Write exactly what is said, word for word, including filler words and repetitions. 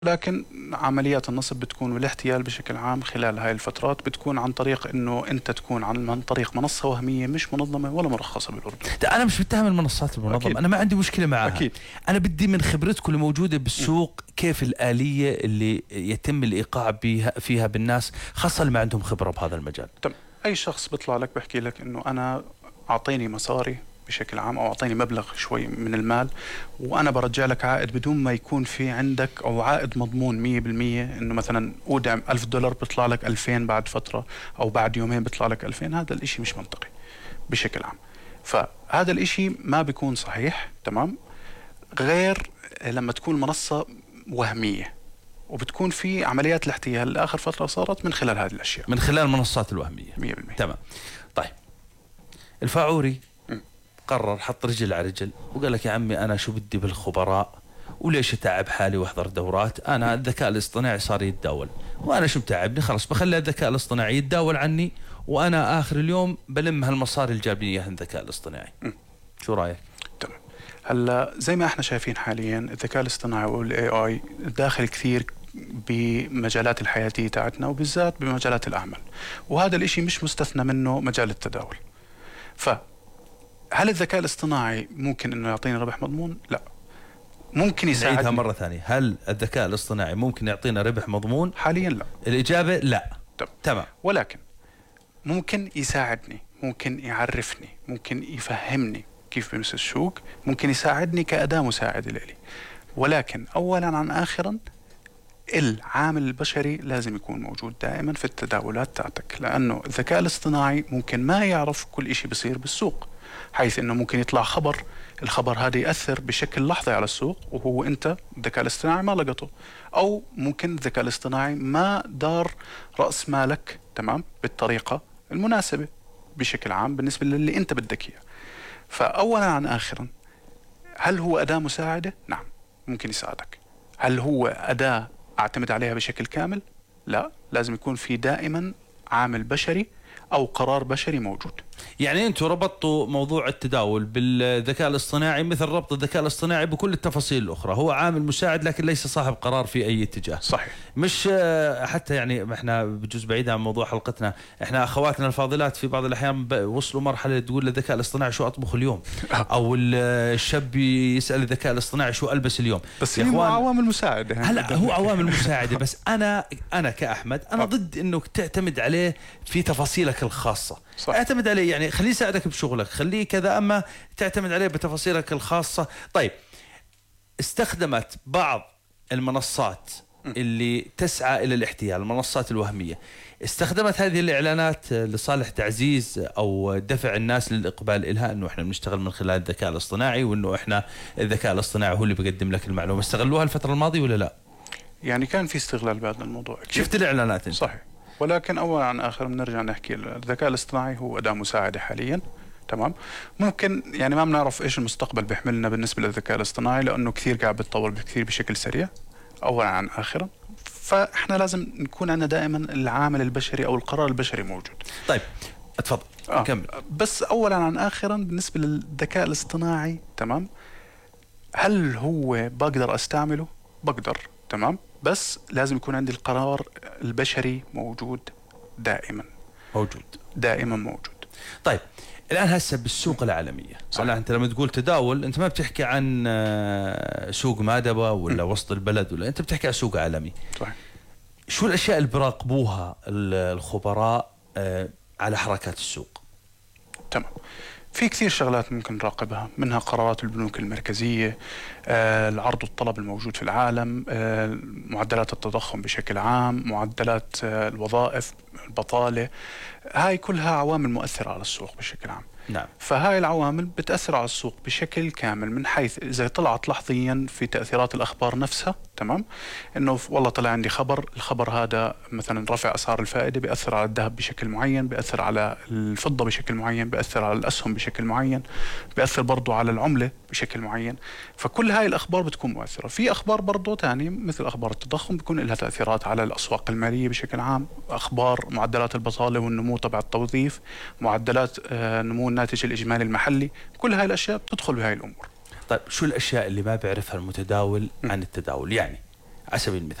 لكن عمليات النصب بتكون والاحتيال بشكل عام خلال هاي الفترات بتكون عن طريق انه انت تكون عن من طريق منصه وهميه مش منظمه ولا مرخصه بالاردن. انا مش بتهم المنصات المنظمه، أكيد. انا ما عندي مشكله معها، أكيد. انا بدي من خبرتكم الموجوده بالسوق كيف الاليه اللي يتم الايقاع بها فيها بالناس، خاصه اللي ما عندهم خبره بهذا المجال. تم. اي شخص بيطلع لك بحكي لك انه انا اعطيني مصاري بشكل عام او اعطيني مبلغ شوي من المال وانا برجع لك عائد بدون ما يكون في عندك او عائد مضمون مية بالمية، انه مثلا اودع ألف دولار بيطلع لك ألفين بعد فتره او بعد يومين بيطلع لك ألفين. هذا الاشي مش منطقي بشكل عام، فهذا الاشي ما بيكون صحيح. تمام. غير لما تكون منصه وهميه وبتكون في عمليات الاحتيال لاخر فتره صارت من خلال هذه الاشياء، من خلال المنصات الوهميه. مية بالمية. تمام. طيب الفاعوري قرر، حط رجل على رجل وقال لك يا عمي أنا شو بدي بالخبراء وليش أتعب حالي وأحضر دورات؟ أنا الذكاء الاصطناعي صار يتداول وأنا شو متعبني؟ خلاص بخلي الذكاء الاصطناعي يتداول عني وأنا آخر اليوم بلم هالمصاري اللي جابني إياها الذكاء الاصطناعي. م. شو رأيك؟ تمام. هلا زي ما احنا شايفين حاليا الذكاء الاصطناعي والاي اي داخل كثير بمجالات الحياتية تاعتنا وبالذات بمجالات الأعمال، وهذا الاشي مش مستثنى منه مجال التداول. ف هل الذكاء الاصطناعي ممكن انه يعطينا ربح مضمون؟ لا. ممكن يساعدنا. نعيدها مرة ثانية، هل الذكاء الاصطناعي ممكن يعطينا ربح مضمون؟ حاليا لا. الإجابة لا. طب. تمام. ولكن ممكن يساعدني، ممكن يعرفني، ممكن يفهمني كيف بمس السوق، ممكن يساعدني كأداة مساعدة لي. ولكن أولا عن آخرا العامل البشري لازم يكون موجود دائما في التداولات تاعتك، لأنه الذكاء الاصطناعي ممكن ما يعرف كل إشي بيصير بالسوق، حيث انه ممكن يطلع خبر، الخبر هذا يأثر بشكل لحظي على السوق وهو انت الذكاء الاصطناعي ما لقطه، او ممكن الذكاء الاصطناعي ما دار رأس مالك تمام بالطريقة المناسبة بشكل عام بالنسبة للي انت بدك اياه. فاولا عن اخرا هل هو أداة مساعدة؟ نعم ممكن يساعدك. هل هو أداة اعتمد عليها بشكل كامل؟ لا، لازم يكون في دائما عامل بشري أو قرار بشري موجود. يعني أنتم ربطتوا موضوع التداول بالذكاء الاصطناعي مثل ربط الذكاء الاصطناعي بكل التفاصيل الأخرى، هو عامل مساعد لكن ليس صاحب قرار في أي اتجاه. صحيح. مش حتى يعني احنا بجزء بعيد عن موضوع حلقتنا، احنا أخواتنا الفاضلات في بعض الأحيان وصلوا مرحلة تقول للذكاء الاصطناعي شو أطبخ اليوم، أو الشاب يسأل الذكاء الاصطناعي شو ألبس اليوم. بس هو عوامل مساعدة. هلا هو عوامل مساعدة، بس أنا أنا كأحمد أنا ضد إنك تعتمد عليه في تفاصيلك الخاصة. صح. اعتمد عليه، يعني خليه يساعدك بشغلك، خليه كذا، أما تعتمد عليه بتفاصيلك الخاصة. طيب استخدمت بعض المنصات اللي تسعى إلى الاحتيال، المنصات الوهمية، استخدمت هذه الإعلانات لصالح تعزيز أو دفع الناس للإقبال إلها أنه إحنا بنشتغل من خلال الذكاء الاصطناعي وأنه إحنا الذكاء الاصطناعي هو اللي بيقدم لك المعلومة. استغلوها الفترة الماضية ولا لا؟ يعني كان في استغلال بهذا الموضوع. شفت الإعلانات انت؟ صحيح. ولكن أولا عن آخر بنرجع نحكي الذكاء الاصطناعي هو أداة مساعدة حاليا. تمام. ممكن يعني ما بنعرف إيش المستقبل بيحملنا بالنسبة للذكاء الاصطناعي لأنه كثير قاعد بيتطور بكثير بشكل سريع. أولا عن آخرا فإحنا لازم نكون عندنا دائما العامل البشري أو القرار البشري موجود. طيب اتفضل. آه. كمل. بس أولا عن آخرا بالنسبة للذكاء الاصطناعي تمام، هل هو بقدر أستعمله؟ بقدر. تمام. بس لازم يكون عندي القرار البشري موجود دائما. موجود. دائما موجود. طيب الآن هسه بالسوق العالمية، هلا أنت لما تقول تداول أنت ما بتحكي عن سوق مادبة ولا م. وسط البلد، ولا أنت بتحكي عن سوق عالمي. صحيح. شو الأشياء اللي براقبوها الخبراء على حركات السوق؟ تمام. في كثير شغلات ممكن نراقبها، منها قرارات البنوك المركزية، آه، العرض والطلب الموجود في العالم، آه، معدلات التضخم بشكل عام، معدلات آه، الوظائف، البطالة. هاي كلها عوامل مؤثرة على السوق بشكل عام. نعم. فهاي العوامل بتأثر على السوق بشكل كامل، من حيث إذا طلعت لحظيا في تأثيرات الأخبار نفسها. تمام. إنه والله طلع عندي خبر، الخبر هذا مثلا رفع أسعار الفائدة، بيأثر على الذهب بشكل معين، بيأثر على الفضة بشكل معين، بيأثر على الأسهم بشكل معين، بيأثر برضو على العملة بشكل معين. فكل هاي الأخبار بتكون مؤثرة. في أخبار برضو تانية مثل أخبار التضخم بيكون لها تأثيرات على الأسواق المالية بشكل عام، أخبار معدلات البطالة والنمو تبع التوظيف، معدلات آه نمو الناتج الإجمالي المحلي، كل هاي الأشياء بتدخل بهاي الأمور. طيب شو الأشياء اللي ما بيعرفها المتداول عن التداول؟ يعني على سبيل المثال.